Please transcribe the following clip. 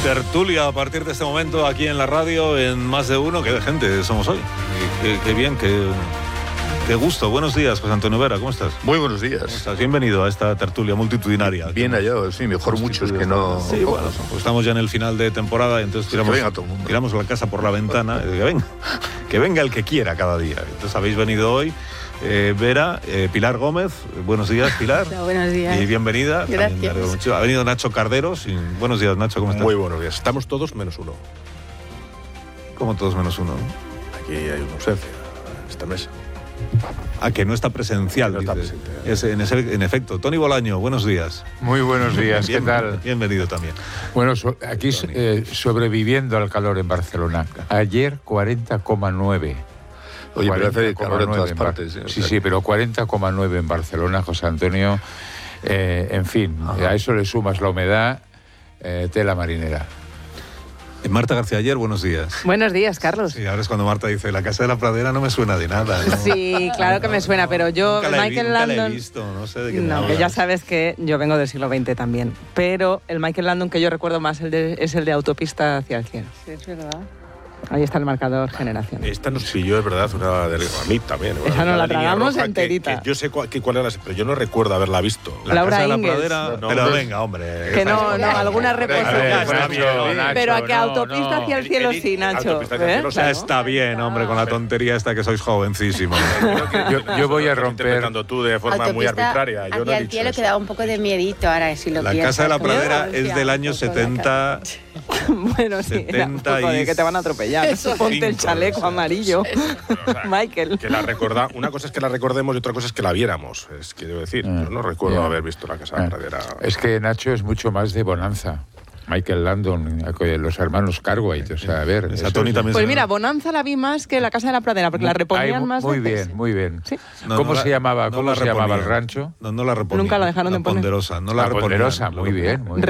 Tertulia a partir de este momento aquí en la radio en Más de Uno. Qué de gente somos hoy. Qué bien, qué gusto. Buenos días, José Antonio Vera, ¿cómo estás? Muy buenos días. ¿Cómo estás? Bienvenido a esta tertulia multitudinaria. Bien hallado, sí, mejor muchos que no. Sí, bueno, pues estamos ya en el final de temporada y entonces tiramos la casa por la ventana. Que venga el que quiera cada día. Entonces habéis venido hoy. Vera, Pilar Gómez, buenos días, Pilar. Hola, buenos días. Y bienvenida. Gracias. Ha venido Nacho Carderos. Buenos días, Nacho, ¿cómo estás? Muy buenos días. Estamos todos menos uno. ¿Cómo todos menos uno? Aquí hay una ausencia en esta mesa. Que no está presencial. No está presente. En efecto. Tony Bolaño, buenos días. Muy buenos días, ¿qué tal? Bienvenido también. Bueno, aquí sobreviviendo al calor en Barcelona. Ayer 40,9. Oye, pero hace calor en todas partes. Sí, pero 40,9 en Barcelona, José Antonio. En fin, a eso le sumas la humedad, tela marinera. Marta García Aller, buenos días. Buenos días, Carlos. Sí, ahora es cuando Marta dice, la Casa de la Pradera no me suena de nada, ¿no? Sí, claro que me suena, pero yo, Michael Landon... Nunca la he visto, no sé de qué No, que ya sabes que yo vengo del siglo XX también, pero el Michael Landon que yo recuerdo más es el de Autopista hacia el cielo. Sí, es verdad. Ahí está el marcador generación. Esta nos pilló, es verdad, una de a mí también. Esa nos la línea tragamos roja enterita. Que yo sé cuál era, pero yo no recuerdo haberla visto. La Laura Casa de la Ingalls. Pradera, No, pero no, venga, hombre. Que no, alguna reposición. Pero a que no, Autopista hacia el cielo sí, Nacho. Autopista hacia el cielo, Ya está bien, hombre, con la tontería esta que sois jovencísimos. Yo voy a romper... Interpretando tú de forma muy arbitraria. Yo no Hacia he el dicho cielo eso. que da un poco de miedito ahora, si lo La piensas. Casa de la Como Pradera decía es del un año poco la 70... Bueno, sí, era un poco de que te van a atropellar. Ponte el chaleco amarillo, Michael. Que una cosa es que la recordemos y otra cosa es que la viéramos. Es que debo decir, yo no recuerdo haber visto la Casa de la Pradera. Es que Nacho es mucho más de Bonanza. Michael Landon, los hermanos Cartwright, o sea, a ver... Esa Tony también Pues se- mira, Bonanza la vi más que la Casa de la Pradera, porque la reponían más Muy veces. bien, muy bien. Sí. No, ¿Cómo no se llamaba? no ¿Cómo la se llamaba el reponían. rancho? No la reponían. Nunca la dejaron de poner. Ponderosa, no la La reponían. Ponderosa, muy bien. Muy bien.